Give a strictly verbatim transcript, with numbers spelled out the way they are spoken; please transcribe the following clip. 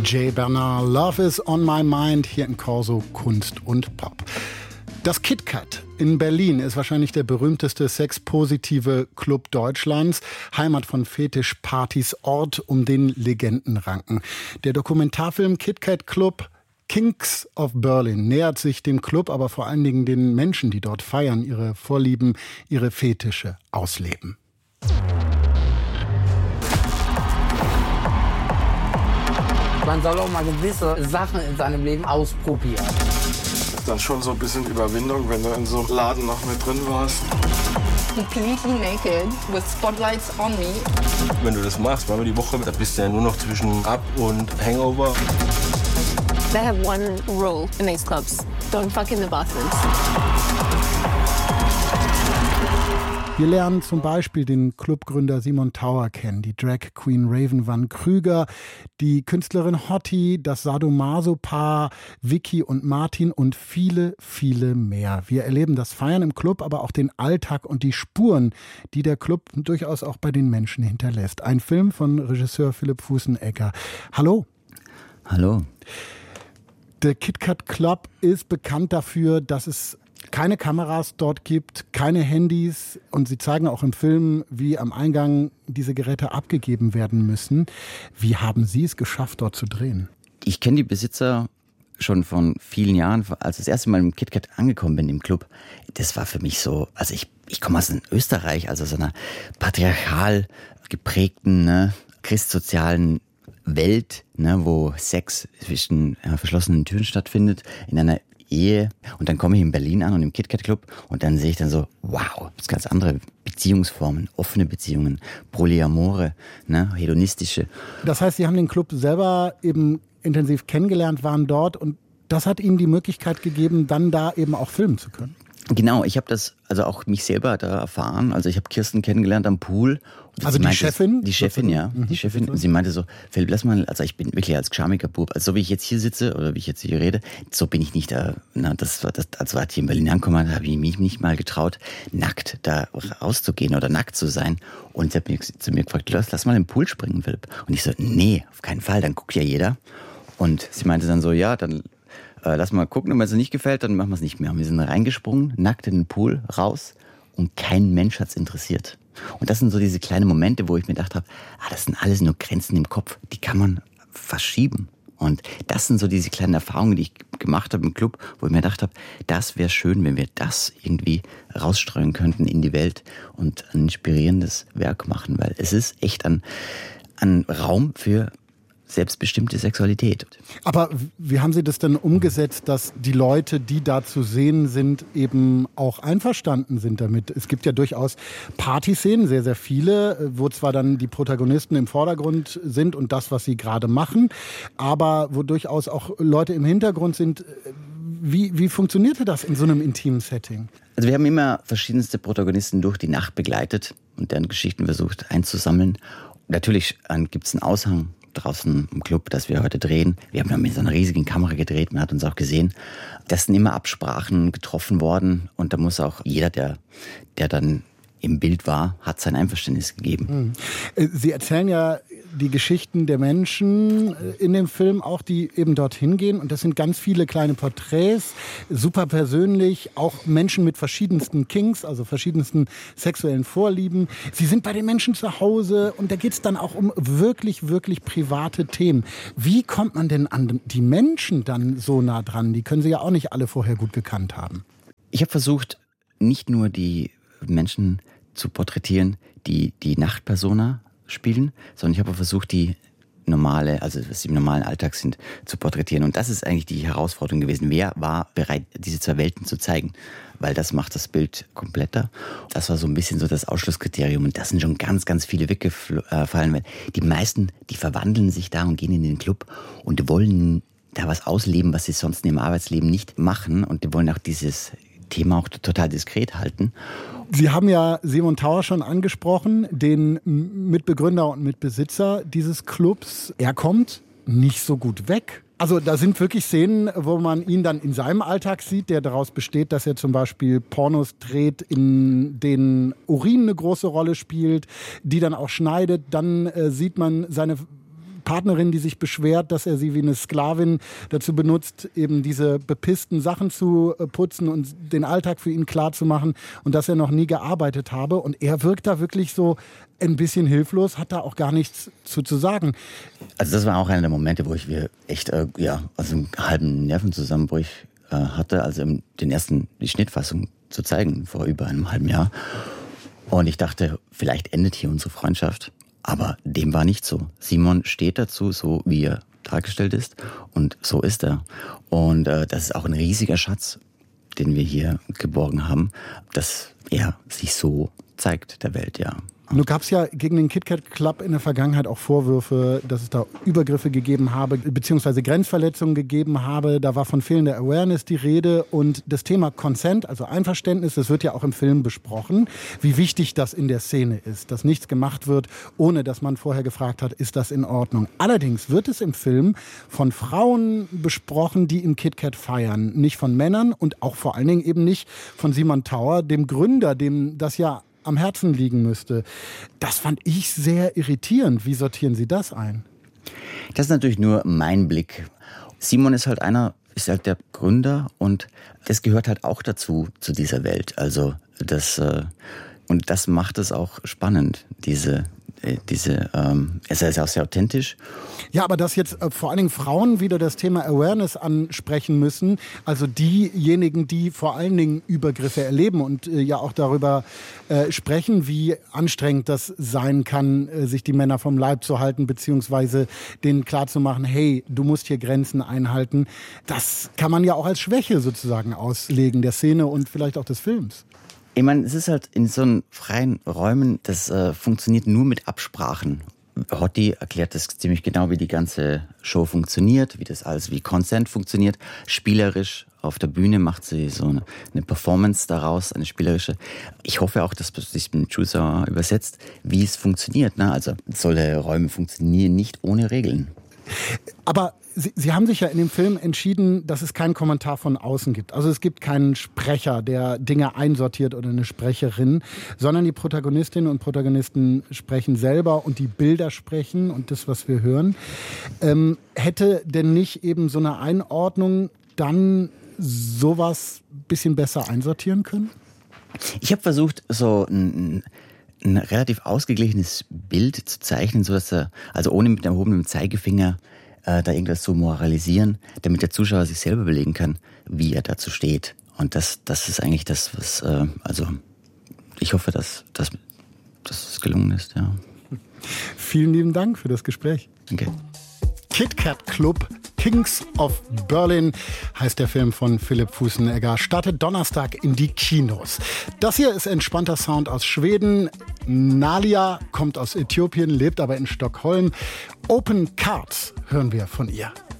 Jay Bernard, Love is on my mind, hier in Corso Kunst und Pop. Das KitKat in Berlin ist wahrscheinlich der berühmteste sexpositive Club Deutschlands, Heimat von Fetischpartys, Ort, um den Legenden ranken. Der Dokumentarfilm KitKat Club Kings of Berlin nähert sich dem Club, aber vor allen Dingen den Menschen, die dort feiern, ihre Vorlieben, ihre Fetische ausleben. Man soll auch mal gewisse Sachen in seinem Leben ausprobieren. Das ist dann schon so ein bisschen Überwindung, wenn du in so einem Laden noch mit drin warst. Completely naked with spotlights on me. Wenn du das machst, zweimal die Woche, da bist du ja nur noch zwischen Up und Hangover. They have one rule in these clubs: don't fuck in the bathrooms. Wir lernen zum Beispiel den Clubgründer Simon Tauer kennen, die Drag Queen Raven van Krüger, die Künstlerin Hottie, das Sadomaso-Paar Vicky und Martin und viele, viele mehr. Wir erleben das Feiern im Club, aber auch den Alltag und die Spuren, die der Club durchaus auch bei den Menschen hinterlässt. Ein Film von Regisseur Philipp Fußenegger. Hallo. Hallo. Der KitKat Club ist bekannt dafür, dass es keine Kameras dort gibt, keine Handys, und Sie zeigen auch im Film, wie am Eingang diese Geräte abgegeben werden müssen. Wie haben Sie es geschafft, dort zu drehen? Ich kenne die Besitzer schon von vielen Jahren, als ich das erste Mal im KitKat angekommen bin im Club. Das war für mich so, also ich, ich komme aus Österreich, also so einer patriarchal geprägten, ne, christsozialen Welt, ne, wo Sex zwischen ja, verschlossenen Türen stattfindet, in einer Ehe. Und dann komme ich in Berlin an und im KitKat Club und dann sehe ich dann so, wow, das ganz andere Beziehungsformen, offene Beziehungen, Polyamore, ne, hedonistische. Das heißt, Sie haben den Club selber eben intensiv kennengelernt, waren dort, und das hat Ihnen die Möglichkeit gegeben, dann da eben auch filmen zu können. Genau, ich habe das, also auch mich selber da erfahren. Also ich habe Kirsten kennengelernt am Pool. Also die meinte, Chefin? Die Chefin, ja. Mhm. Die Chefin. Und sie meinte so, Philipp, lass mal, also ich bin wirklich als charmiger Bub, also so wie ich jetzt hier sitze oder wie ich jetzt hier rede, so bin ich nicht da. Na, das war das, also als ich in Berlin angekommen habe, ich mich nicht mal getraut, nackt da rauszugehen oder nackt zu sein. Und sie hat mich zu mir gefragt, lass, lass mal im Pool springen, Philipp. Und ich so, nee, auf keinen Fall, dann guckt ja jeder. Und sie meinte dann so, ja, dann Äh, lass mal gucken, und wenn es nicht gefällt, dann machen wir es nicht mehr. Und wir sind reingesprungen, nackt in den Pool, raus, und kein Mensch hat's interessiert. Und das sind so diese kleinen Momente, wo ich mir gedacht habe, ah, das sind alles nur Grenzen im Kopf, die kann man verschieben. Und das sind so diese kleinen Erfahrungen, die ich gemacht habe im Club, wo ich mir gedacht habe, das wäre schön, wenn wir das irgendwie rausstreuen könnten in die Welt und ein inspirierendes Werk machen, weil es ist echt ein, ein Raum für selbstbestimmte Sexualität. Aber wie haben Sie das denn umgesetzt, dass die Leute, die da zu sehen sind, eben auch einverstanden sind damit? Es gibt ja durchaus Partyszenen, sehr, sehr viele, wo zwar dann die Protagonisten im Vordergrund sind und das, was sie gerade machen, aber wo durchaus auch Leute im Hintergrund sind. Wie, wie funktionierte das in so einem intimen Setting? Also wir haben immer verschiedenste Protagonisten durch die Nacht begleitet und deren Geschichten versucht einzusammeln. Natürlich gibt es einen Aushang draußen im Club, das wir heute drehen. Wir haben ja mit so einer riesigen Kamera gedreht, man hat uns auch gesehen. Das sind immer Absprachen getroffen worden, und da muss auch jeder, der, der dann im Bild war, hat sein Einverständnis gegeben. Sie erzählen ja die Geschichten der Menschen in dem Film, auch die eben dorthin gehen. Und das sind ganz viele kleine Porträts, super persönlich, auch Menschen mit verschiedensten Kinks, also verschiedensten sexuellen Vorlieben. Sie sind bei den Menschen zu Hause, und da geht es dann auch um wirklich, wirklich private Themen. Wie kommt man denn an die Menschen dann so nah dran? Die können Sie ja auch nicht alle vorher gut gekannt haben. Ich habe versucht, nicht nur die Menschen zu porträtieren, die die Nachtpersona spielen, sondern ich habe versucht, die normale, also was sie im normalen Alltag sind, zu porträtieren. Und das ist eigentlich die Herausforderung gewesen. Wer war bereit, diese zwei Welten zu zeigen? Weil das macht das Bild kompletter. Das war so ein bisschen so das Ausschlusskriterium. Und das sind schon ganz, ganz viele weggefallen. Weil die meisten, die verwandeln sich da und gehen in den Club und wollen da was ausleben, was sie sonst in ihrem Arbeitsleben nicht machen. Und die wollen auch dieses Thema auch total diskret halten. Sie haben ja Simon Tauer schon angesprochen, den Mitbegründer und Mitbesitzer dieses Clubs. Er kommt nicht so gut weg. Also da sind wirklich Szenen, wo man ihn dann in seinem Alltag sieht, der daraus besteht, dass er zum Beispiel Pornos dreht, in denen Urin eine große Rolle spielt, die dann auch schneidet. Dann äh, sieht man seine Partnerin, die sich beschwert, dass er sie wie eine Sklavin dazu benutzt, eben diese bepissten Sachen zu putzen und den Alltag für ihn klar zu machen und dass er noch nie gearbeitet habe. Und er wirkt da wirklich so ein bisschen hilflos, hat da auch gar nichts zu, zu sagen. Also das war auch einer der Momente, wo ich mir echt, äh, ja, also einen halben Nervenzusammenbruch äh, hatte, also den ersten, die Schnittfassung zu zeigen, vor über einem halben Jahr. Und ich dachte, vielleicht endet hier unsere Freundschaft. Aber dem war nicht so. Simon steht dazu, so wie er dargestellt ist. Und so ist er. Und äh, das ist auch ein riesiger Schatz, den wir hier geborgen haben, dass er sich so zeigt der Welt, ja. Nun gab es ja gegen den KitKat Club in der Vergangenheit auch Vorwürfe, dass es da Übergriffe gegeben habe, beziehungsweise Grenzverletzungen gegeben habe. Da war von fehlender Awareness die Rede. Und das Thema Consent, also Einverständnis, das wird ja auch im Film besprochen, wie wichtig das in der Szene ist, dass nichts gemacht wird, ohne dass man vorher gefragt hat, ist das in Ordnung. Allerdings wird es im Film von Frauen besprochen, die im KitKat feiern, nicht von Männern und auch vor allen Dingen eben nicht von Simon Tauer, dem Gründer, dem das ja am Herzen liegen müsste. Das fand ich sehr irritierend. Wie sortieren Sie das ein? Das ist natürlich nur mein Blick. Simon ist halt einer, ist halt der Gründer und das gehört halt auch dazu, zu dieser Welt. Also das, und das macht es auch spannend, diese, diese, ähm, es ist auch sehr authentisch. Ja, aber dass jetzt äh, vor allen Dingen Frauen wieder das Thema Awareness ansprechen müssen, also diejenigen, die vor allen Dingen Übergriffe erleben und äh, ja auch darüber äh, sprechen, wie anstrengend das sein kann, äh, sich die Männer vom Leib zu halten, beziehungsweise denen klarzumachen, hey, du musst hier Grenzen einhalten. Das kann man ja auch als Schwäche sozusagen auslegen, der Szene und vielleicht auch des Films. Ich meine, es ist halt in so einen freien Räumen, das äh, funktioniert nur mit Absprachen. Hotti erklärt das ziemlich genau, wie die ganze Show funktioniert, wie das alles, wie Consent funktioniert. Spielerisch auf der Bühne macht sie so eine, eine Performance daraus, eine spielerische. Ich hoffe auch, dass das sich mit dem Zuschauer übersetzt, wie es funktioniert. Ne? Also solche Räume funktionieren nicht ohne Regeln. Aber Sie, Sie haben sich ja in dem Film entschieden, dass es keinen Kommentar von außen gibt. Also es gibt keinen Sprecher, der Dinge einsortiert oder eine Sprecherin, sondern die Protagonistinnen und Protagonisten sprechen selber und die Bilder sprechen und das, was wir hören. Ähm, hätte denn nicht eben so eine Einordnung dann sowas ein bisschen besser einsortieren können? Ich habe versucht, so ein, ein relativ ausgeglichenes Bild zu zeichnen, so dass er, also ohne mit erhobenem Zeigefinger da irgendwas zu moralisieren, damit der Zuschauer sich selber überlegen kann, wie er dazu steht. Und das, das ist eigentlich das, was, äh, also ich hoffe, dass, dass, dass es gelungen ist, ja. Vielen lieben Dank für das Gespräch. Danke. KitKat Club, Kings of Berlin heißt der Film von Philipp Fußenegger, startet Donnerstag in die Kinos. Das hier ist entspannter Sound aus Schweden. Nalia kommt aus Äthiopien, lebt aber in Stockholm. Open Cards hören wir von ihr.